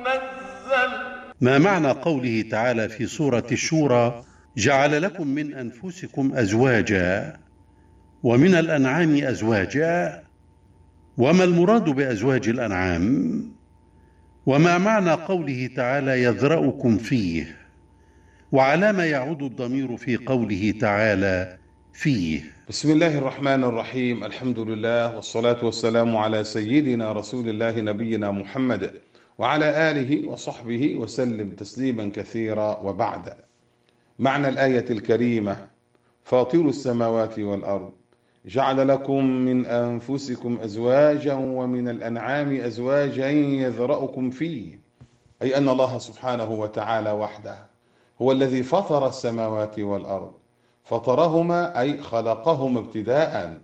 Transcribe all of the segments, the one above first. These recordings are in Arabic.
منزل. ما معنى قوله تعالى في سورة الشورى: جعل لكم من أنفسكم أزواجا ومن الأنعام أزواجا؟ وما المراد بأزواج الأنعام؟ وما معنى قوله تعالى يذرأكم فيه؟ وعلى ما يعود الضمير في قوله تعالى فيه؟ بسم الله الرحمن الرحيم. الحمد لله والصلاة والسلام على سيدنا رسول الله نبينا محمد وعلى آله وصحبه وسلم تسليما كثيرا، وبعد. معنى الآية الكريمة: فاطر السماوات والأرض جعل لكم من أنفسكم أزواجا ومن الأنعام أزواجا يذرأكم فيه، أي أن الله سبحانه وتعالى وحده هو الذي فطر السماوات والأرض. فطرهما أي خلقهما ابتداء،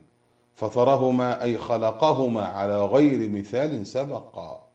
فطرهما أي خلقهما على غير مثال سبق،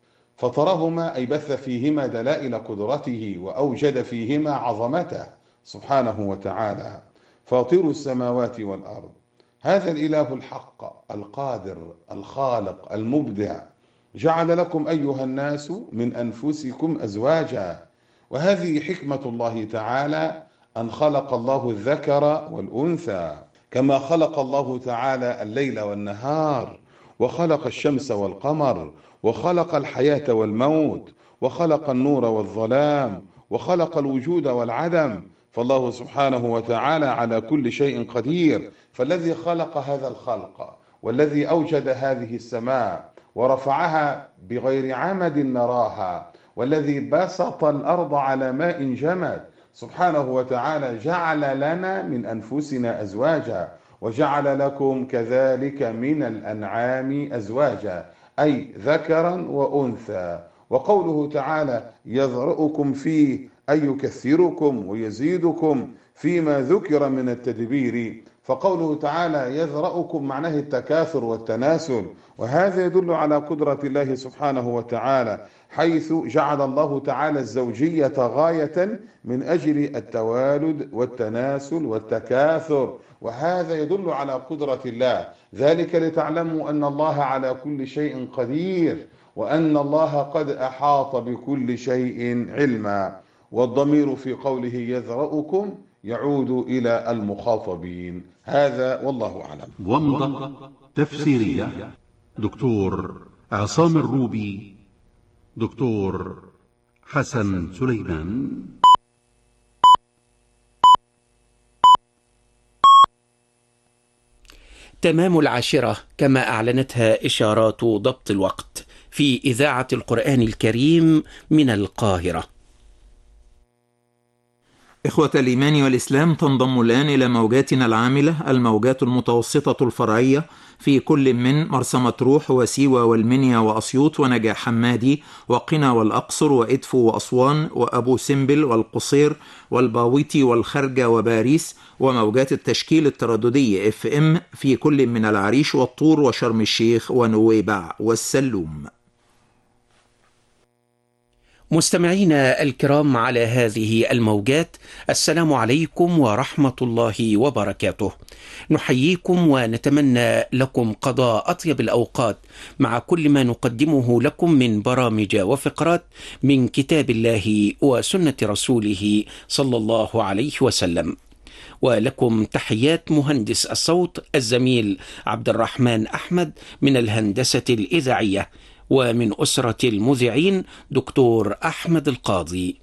فطرهما أي بث فيهما دلائل قدرته وأوجد فيهما عظمته سبحانه وتعالى. فاطر السماوات والأرض، هذا الإله الحق القادر الخالق المبدع، جعل لكم أيها الناس من أنفسكم أزواجا. وهذه حكمة الله تعالى، أن خلق الله الذكر والأنثى، كما خلق الله تعالى الليل والنهار، وخلق الشمس والقمر، وخلق الحياة والموت، وخلق النور والظلام، وخلق الوجود والعدم. فالله سبحانه وتعالى على كل شيء قدير. فالذي خلق هذا الخلق والذي أوجد هذه السماء ورفعها بغير عمد نراها، والذي بسط الأرض على ماء جمد سبحانه وتعالى، جعل لنا من أنفسنا أزواجا، وجعل لكم كذلك من الأنعام أزواجا، أي ذكرا وأنثى. وقوله تعالى يذرأكم فيه أي يكثركم ويزيدكم فيما ذكر من التدبير. فقوله تعالى يذرأكم معناه التكاثر والتناسل، وهذا يدل على قدرة الله سبحانه وتعالى، حيث جعل الله تعالى الزوجية غاية من أجل التوالد والتناسل والتكاثر، وهذا يدل على قدرة الله. ذلك لتعلموا أن الله على كل شيء قدير، وأن الله قد أحاط بكل شيء علما. والضمير في قوله يذرأكم يعود إلى المخاطبين. هذا والله أعلم. ومضة تفسيرية دكتور عصام الروبي، دكتور حسن سليمان. تمام 10 كما أعلنتها إشارات ضبط الوقت في إذاعة القرآن الكريم من القاهرة. إخوة الإيمان والإسلام، تنضم الآن إلى موجاتنا العاملة الموجات المتوسطة الفرعية في كل من مرسى مطروح وسيوة والمنيا وأسيوط ونجاح حمادي وقنا والأقصر وإدفو وأسوان وأبو سمبل والقصير والباويتي والخرجة وباريس، وموجات التشكيل الترددي FM في كل من العريش والطور وشرم الشيخ ونويبع والسلوم. مستمعينا الكرام على هذه الموجات، السلام عليكم ورحمة الله وبركاته. نحييكم ونتمنى لكم قضاء أطيب الأوقات مع كل ما نقدمه لكم من برامج وفقرات من كتاب الله وسنة رسوله صلى الله عليه وسلم. ولكم تحيات مهندس الصوت الزميل عبد الرحمن أحمد من الهندسة الإذاعية، ومن أسرة المذيعين دكتور أحمد القاضي.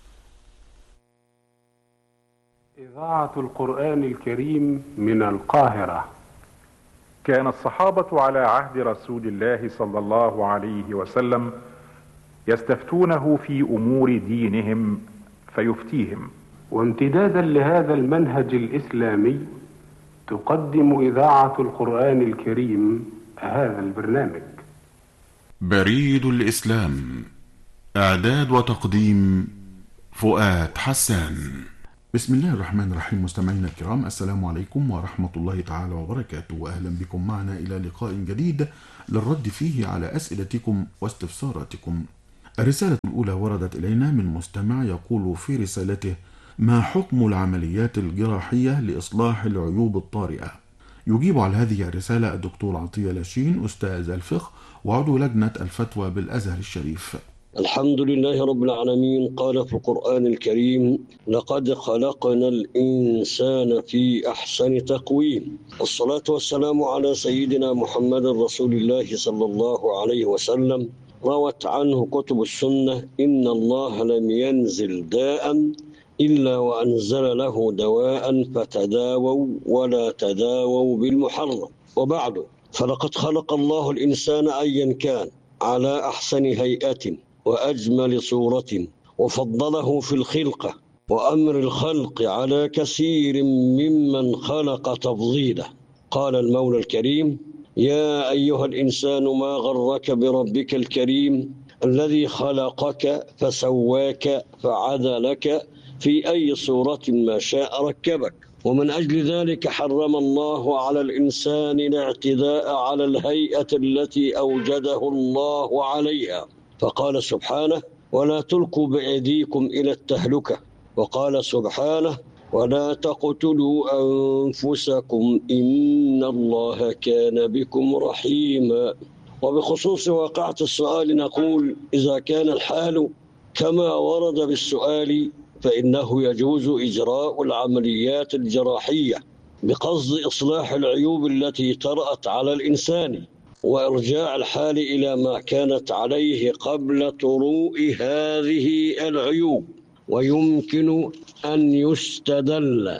إذاعة القرآن الكريم من القاهرة. كان الصحابة على عهد رسول الله صلى الله عليه وسلم يستفتونه في أمور دينهم فيفتيهم. وامتدادا لهذا المنهج الإسلامي تقدم إذاعة القرآن الكريم هذا البرنامج. بريد الإسلام، إعداد وتقديم فؤاد حسان. بسم الله الرحمن الرحيم. مستمعينا الكرام، السلام عليكم ورحمة الله تعالى وبركاته، وأهلا بكم معنا إلى لقاء جديد للرد فيه على أسئلتكم واستفساراتكم. الرسالة الأولى وردت إلينا من مستمع يقول في رسالته: ما حكم العمليات الجراحية لإصلاح العيوب الطارئة؟ يجيب على هذه الرسالة الدكتور عطية لاشين، أستاذ الفقه وعضو لجنة الفتوى بالأزهر الشريف. الحمد لله رب العالمين. قال في القرآن الكريم: لقد خلقنا الإنسان في أحسن تقويم. والصلاة والسلام على سيدنا محمد رسول الله صلى الله عليه وسلم. روت عنه كتب السنة: إن الله لم ينزل داء إلا وأنزل له دواء فتداووا ولا تداووا بالمحرم. وبعد، فلقد خلق الله الإنسان أيا كان على أحسن هيئة وأجمل صورة، وفضله في الخلقة وأمر الخلق على كثير ممن خلق تفضيلا. قال المولى الكريم: يا أيها الإنسان ما غرك بربك الكريم الذي خلقك فسواك فعدلك في أي صورة ما شاء ركبك. ومن أجل ذلك حرم الله على الإنسان الاعتداء على الهيئة التي أوجده الله عليها، فقال سبحانه: ولا تلقوا بأيديكم إلى التهلكة. وقال سبحانه: ولا تقتلوا أنفسكم إن الله كان بكم رحيما. وبخصوص واقعة السؤال نقول: إذا كان الحال كما ورد بالسؤال فإنه يجوز إجراء العمليات الجراحية بقصد إصلاح العيوب التي طرأت على الإنسان وإرجاع الحال إلى ما كانت عليه قبل طروء هذه العيوب. ويمكن أن يستدل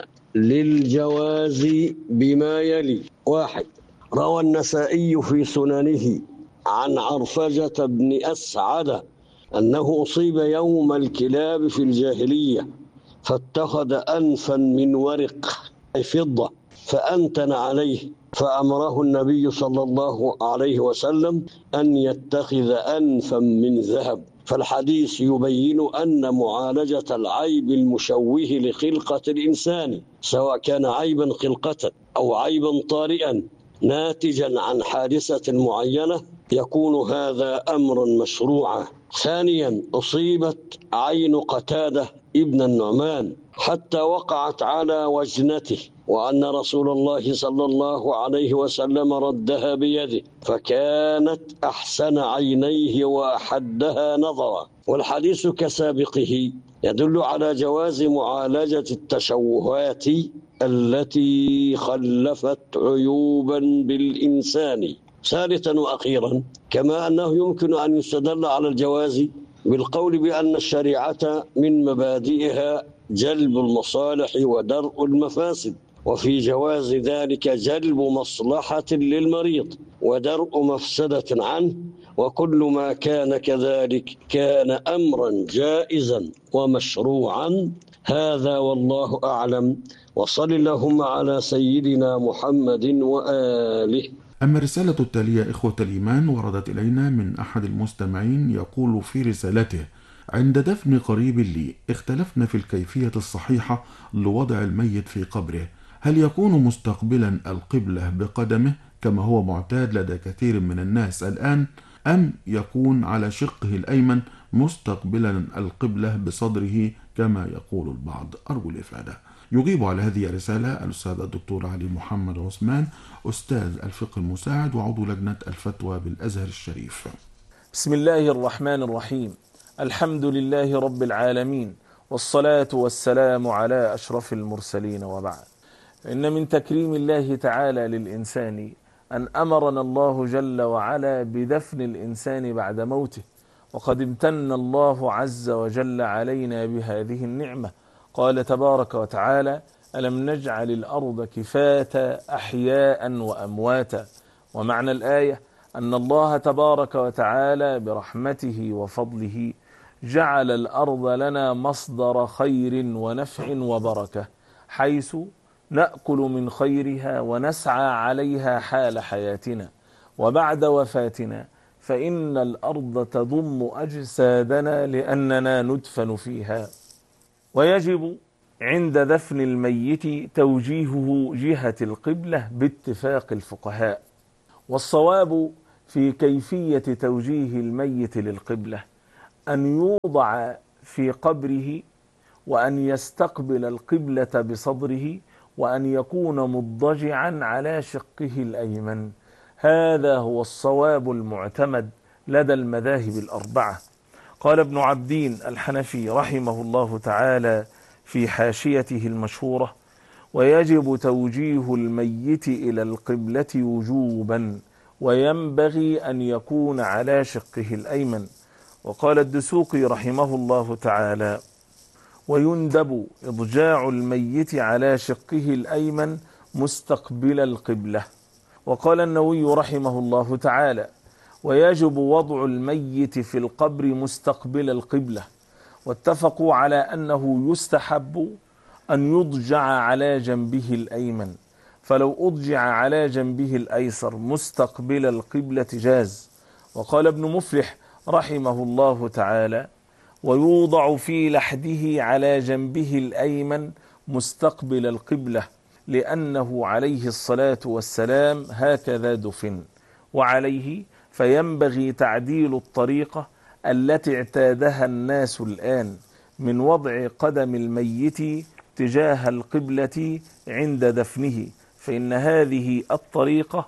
للجواز بما يلي: 1. روى النسائي في سننه عن عرفجة بن أسعد أنه أصيب يوم الكلاب في الجاهلية فاتخذ أنفا من ورق أي فضة فأنتن عليه، فأمره النبي صلى الله عليه وسلم أن يتخذ أنفا من ذهب. فالحديث يبين أن معالجة العيب المشوه لخلقة الإنسان، سواء كان عيبا خلقة أو عيبا طارئا ناتجا عن حادثة معينة، يكون هذا أمرا مشروعا. 2. أصيبت عين قتادة ابن النعمان حتى وقعت على وجنته، وأن رسول الله صلى الله عليه وسلم ردها بيده، فكانت أحسن عينيه وأحدها نظرا. والحديث كسابقه يدل على جواز معالجة التشوهات التي خلفت عيوبا بالإنسان. 3. وأخيرا، كما أنه يمكن أن يستدل على الجواز بالقول بأن الشريعة من مبادئها جلب المصالح ودرء المفاسد، وفي جواز ذلك جلب مصلحة للمريض ودرء مفسدة عنه، وكل ما كان كذلك كان أمرا جائزا ومشروعا. هذا والله أعلم، وصل اللهم على سيدنا محمد وآله. أما الرسالة التالية إخوة الإيمان وردت إلينا من أحد المستمعين يقول في رسالته: عند دفن قريب لي اختلفنا في الكيفية الصحيحة لوضع الميت في قبره، هل يكون مستقبلا القبلة بقدمه كما هو معتاد لدى كثير من الناس الآن، أم يكون على شقه الأيمن مستقبلا القبلة بصدره كما يقول البعض؟ أرجو الإفادة. يجيب على هذه الرسالة الأستاذ الدكتور علي محمد عثمان، أستاذ الفقه المساعد وعضو لجنة الفتوى بالأزهر الشريف. بسم الله الرحمن الرحيم. الحمد لله رب العالمين، والصلاة والسلام على أشرف المرسلين، وبعد. إن من تكريم الله تعالى للإنسان أن أمرنا الله جل وعلا بدفن الإنسان بعد موته، وقد امتن الله عز وجل علينا بهذه النعمة. قال تبارك وتعالى: ألم نجعل الأرض كفاة أحياء وأمواتا. ومعنى الآية أن الله تبارك وتعالى برحمته وفضله جعل الأرض لنا مصدر خير ونفع وبركة، حيث نأكل من خيرها ونسعى عليها حال حياتنا، وبعد وفاتنا فإن الأرض تضم أجسادنا لأننا ندفن فيها. ويجب عند دفن الميت توجيهه جهة القبلة باتفاق الفقهاء. والصواب في كيفية توجيه الميت للقبلة أن يوضع في قبره، وأن يستقبل القبلة بصدره، وأن يكون مضجعا على شقه الأيمن. هذا هو الصواب المعتمد لدى المذاهب الأربعة. قال ابن عبدين الحنفي رحمه الله تعالى في حاشيته المشهورة: ويجب توجيه الميت إلى القبلة وجوبا، وينبغي أن يكون على شقه الأيمن. وقال الدسوقي رحمه الله تعالى: ويندب إضجاع الميت على شقه الأيمن مستقبل القبلة. وقال النووي رحمه الله تعالى: ويجب وضع الميت في القبر مستقبل القبلة. واتفقوا على أنه يستحب أن يضجع على جنبه الأيمن، فلو أضجع على جنبه الأيسر مستقبل القبلة جاز. وقال ابن مفلح رحمه الله تعالى: ويوضع في لحده على جنبه الأيمن مستقبل القبلة، لأنه عليه الصلاة والسلام هكذا دفن. وعليه فينبغي تعديل الطريقة التي اعتادها الناس الآن من وضع قدم الميت تجاه القبلة عند دفنه، فإن هذه الطريقة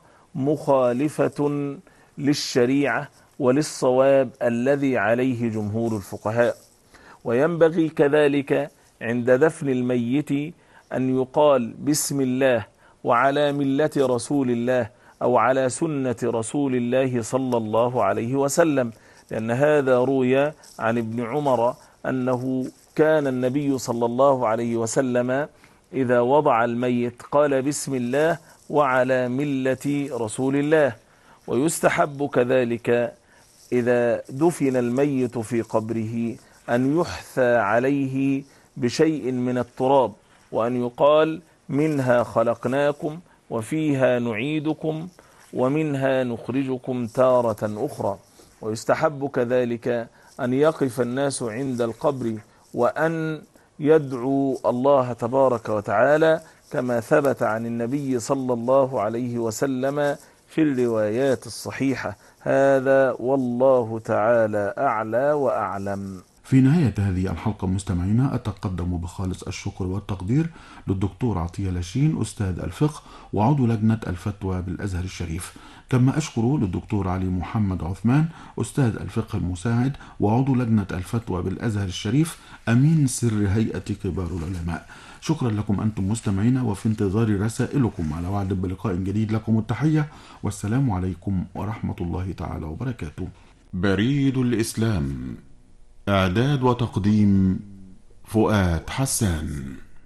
مخالفة للشريعة وللصواب الذي عليه جمهور الفقهاء. وينبغي كذلك عند دفن الميت أن يقال بسم الله وعلى ملة رسول الله أو على سنة رسول الله صلى الله عليه وسلم، لأن هذا روي عن ابن عمر أنه كان النبي صلى الله عليه وسلم إذا وضع الميت قال بسم الله وعلى ملة رسول الله. ويستحب كذلك إذا دفن الميت في قبره أن يحثى عليه بشيء من التراب، وأن يقال منها خلقناكم وفيها نعيدكم ومنها نخرجكم تارة أخرى. ويستحب كذلك أن يقف الناس عند القبر وأن يدعو الله تبارك وتعالى كما ثبت عن النبي صلى الله عليه وسلم في الروايات الصحيحة. هذا والله تعالى أعلى وأعلم. في نهاية هذه الحلقة مستمعينا أتقدم بخالص الشكر والتقدير للدكتور عطية لاشين أستاذ الفقه وعضو لجنة الفتوى بالأزهر الشريف، كما أشكر للدكتور علي محمد عثمان أستاذ الفقه المساعد وعضو لجنة الفتوى بالأزهر الشريف أمين سر هيئة كبار العلماء. شكرا لكم أنتم مستمعين، وفي انتظار رسائلكم على وعد بلقاء جديد. لكم التحية والسلام عليكم ورحمة الله تعالى وبركاته. بريد الإسلام، إعداد وتقديم فؤاد حسان.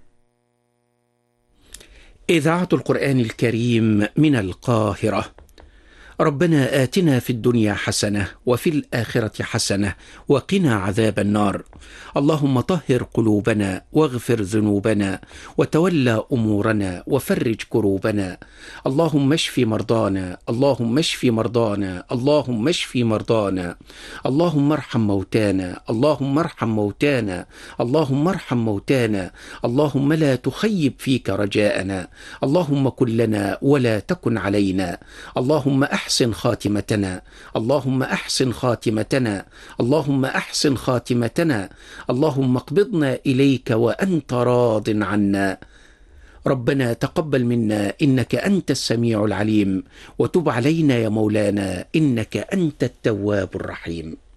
إذاعة القرآن الكريم من القاهرة. ربنا آتنا في الدنيا حسنة وفي الآخرة حسنة وقنا عذاب النار. اللهم طهر قلوبنا واغفر ذنوبنا وتولى أمورنا وفرج كروبنا. اللهم اشف مرضانا، اللهم اشف مرضانا، اللهم اشف مرضانا. اللهم ارحم موتانا، اللهم ارحم موتانا، اللهم ارحم موتانا. اللهم لا تخيب فيك رجاءنا، اللهم كن لنا ولا تكن علينا. اللهم أحسن خاتمتنا، اللهم أحسن خاتمتنا، اللهم أحسن خاتمتنا. اللهم اقبضنا إليك وأنت راض عنا. ربنا تقبل منا إنك أنت السميع العليم، وتب علينا يا مولانا إنك أنت التواب الرحيم.